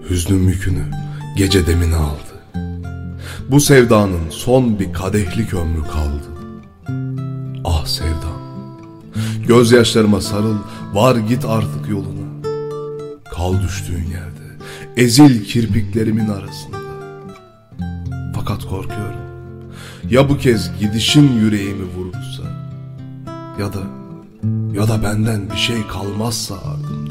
Hüznün yükünü gece demine aldı. Bu sevdanın son bir kadehlik ömrü kaldı. Ah sevdam, gözyaşlarıma sarıl, var git artık yoluna. Kal düştüğün yerde, ezil kirpiklerimin arasında. Fakat korkuyorum, ya bu kez gidişin yüreğimi vurursa, ya da benden bir şey kalmazsa ardından.